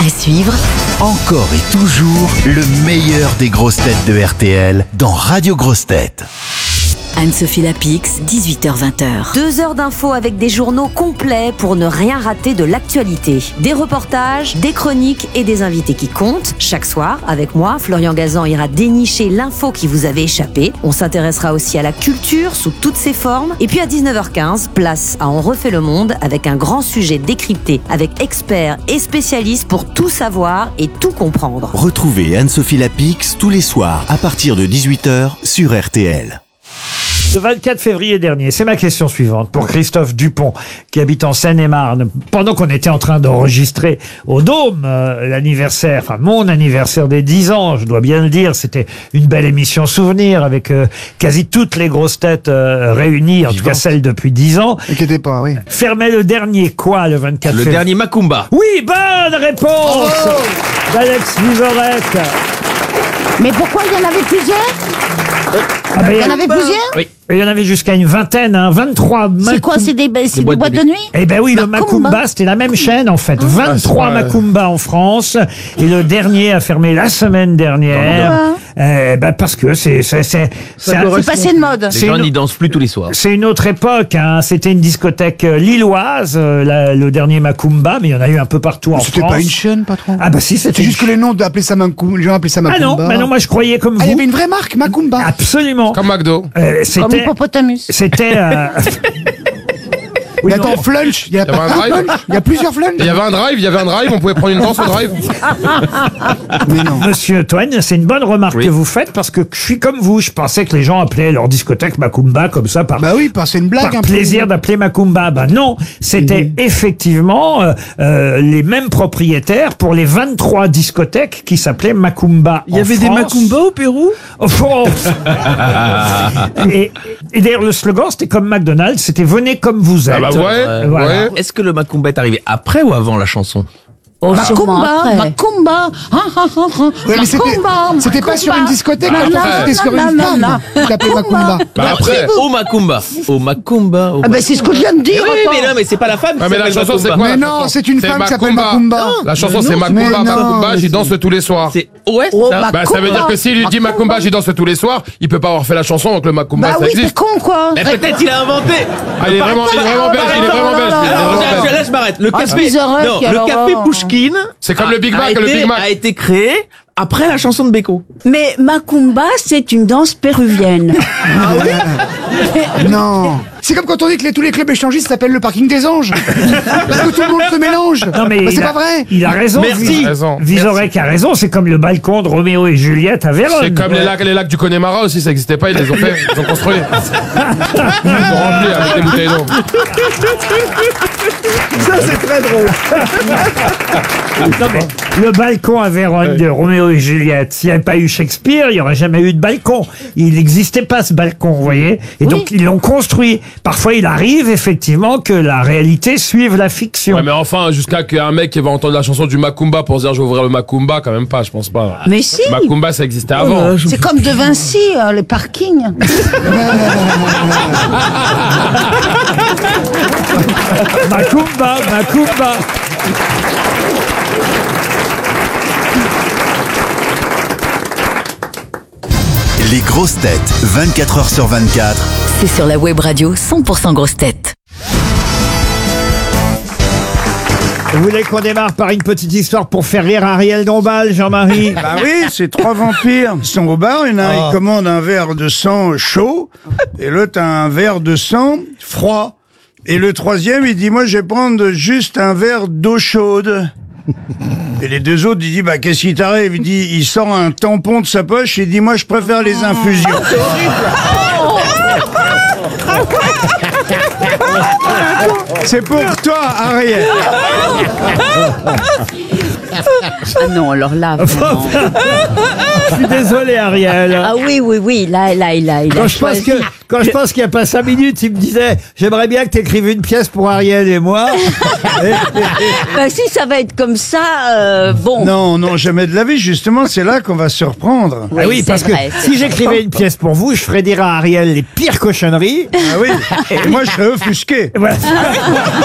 À suivre, Encore et toujours le meilleur des grosses têtes de RTL dans Radio Grosses Têtes. Anne-Sophie Lapix, 18h-20h. 2 heures d'infos avec des journaux complets pour ne rien rater de l'actualité. Des reportages, des chroniques et des invités qui comptent. Chaque soir, avec moi, Florian Gazan ira dénicher l'info qui vous avait échappé. On s'intéressera aussi à la culture sous toutes ses formes. Et puis à 19h15, place à On refait le monde avec un grand sujet décrypté avec experts et spécialistes pour tout savoir et tout comprendre. Retrouvez Anne-Sophie Lapix tous les soirs à partir de 18h sur RTL. Le 24 février dernier, c'est ma question suivante pour Christophe Dupont, qui habite en Seine-et-Marne. Pendant qu'on était en train d'enregistrer au Dôme l'anniversaire, enfin mon anniversaire des 10 ans, je dois bien le dire, c'était une belle émission souvenir avec quasi toutes les grosses têtes réunies, en tout cas celles depuis 10 ans. Inquiétez pas, oui. Fermait le dernier quoi le 24 février? Le dernier Macumba. Oui, bonne réponse d'Alex Vizorek. Mais pourquoi il y en avait plusieurs? Ah ben, Il y en avait plusieurs? Oui. il y en avait jusqu'à une vingtaine, 23 C'est quoi? C'est des boîtes de nuit? Eh ben oui, le Macumba. Macumba, c'était la même chaîne en fait. 23 Macumba en France. Et le dernier a fermé la semaine dernière. Parce que c'est passé de mode. Les gens n'y dansent plus tous les soirs. C'est une autre époque, hein. C'était une discothèque lilloise, le dernier Macumba, mais il y en a eu un peu partout en France. C'était pas une chaîne, patron? Ah bah si, c'était C'est juste que les gens appelaient ça Macumba. Ah non, moi je croyais comme vous. Il y avait une vraie marque, Macumba. Absolument. Comme McDo. Comme hippopotamus. C'était Mais attends, Flunch, il y a Il y avait un drive. Il y a plusieurs Flunch. Il y avait un drive, on pouvait prendre une danse au drive. Mais non. Monsieur Toine, c'est une bonne remarque Oui. que vous faites parce que je suis comme vous. Je pensais que les gens appelaient leur discothèque Macumba comme ça par Bah oui, c'est une blague par un peu. plaisir d'appeler Macumba. Bah non, c'était effectivement les mêmes propriétaires pour les 23 discothèques qui s'appelaient Macumba. Il y avait des Macumba au Pérou? Et d'ailleurs, le slogan, c'était comme McDonald's, c'était venez comme vous êtes. Ah bah ouais, Voilà. ouais. Est-ce que le Macumba est arrivé après ou avant la chanson? Oh, Macumba. Ouais, mais c'était pas sur une discothèque, c'était sur une femme qui s'appelait Macumba. Bah après. Au Macumba. Au Macumba. Ah ben c'est ce que je viens de dire. Oui, mais non, mais c'est pas la femme. Ouais, mais la s'appelle chanson, c'est Macumba. quoi? Mais non, c'est une femme qui s'appelle Macumba. Macumba. La chanson, c'est Mais Macumba, non. Macumba, j'y danse tous les soirs. C'est ouais, Oh, ça. Bah, ça veut dire que s'il lui dit Macumba, j'y danse tous les soirs, il peut pas avoir fait la chanson, donc le Macumba, Bah ça oui, t'es existe. con quoi. Mais peut-être il a inventé. Ah, il est vraiment belge, il est vraiment belge, il est vraiment belge. Là, je m'arrête. Le Ah, café, Vizorek, non, le alors, café oh. Pouchkine. C'est comme le Big Mac, le Big Mac. A été créé après la chanson de Beko. Mais Macumba, c'est une danse péruvienne. Non. C'est comme quand on dit que tous les clubs échangistes s'appellent le parking des anges. Parce que tout le monde se mélange. Non, mais Bah, c'est il a- pas vrai. Il a raison. Merci. Vizorek a raison. C'est comme le balcon de Roméo et Juliette à Vérone. C'est comme les lacs du Connemara aussi, ça existait pas, ils les ont fait, ils ont construit. Ils ont rempli avec des bouteilles d'eau. Ça, c'est très drôle. Non, mais le balcon à Vérone de Roméo et Juliette, s'il n'y avait pas eu Shakespeare, il n'y aurait jamais eu de balcon. Il n'existait pas ce balcon, vous voyez. Et donc, ils l'ont construit. Parfois, il arrive effectivement que la réalité suive la fiction. Ouais, mais enfin, jusqu'à qu'un mec qui va entendre la chanson du Macumba pour se dire je vais ouvrir le Macumba, quand même pas, je pense pas. Mais si. Macumba, ça existait avant. C'est comme de Vinci, les parkings. Macumba. Les grosses têtes, 24h sur 24. c'est sur la web radio 100% grosses têtes. Vous voulez qu'on démarre par une petite histoire pour faire rire Ariel Dombal, Jean-Marie? Bah oui, c'est 3 vampires. Ils sont au bar, il y en a un, il commande un verre de sang chaud, et l'autre un verre de sang froid. Et le troisième, il dit, moi je vais prendre juste un verre d'eau chaude. Et les deux autres, il dit, bah qu'est-ce qui t'arrive? Il dit, il sort un tampon de sa poche et il dit, moi je préfère les infusions. C'est pour toi, Ariel. Ah non, alors là, vraiment. Je suis désolé, Ariel. Ah oui, là, il a Quand je pense qu'il n'y a pas 5 minutes, il me disait j'aimerais bien que tu écrives une pièce pour Ariel et moi. Bah, si ça va être comme ça, bon. Non, jamais de la vie. Justement, c'est là qu'on va se surprendre. Ah oui, c'est parce vrai, que c'est si vrai. j'écrivais une pièce pour vous, je ferais dire à Ariel les pires cochonneries. Ah oui. Et moi, je serais offusqué. Voilà.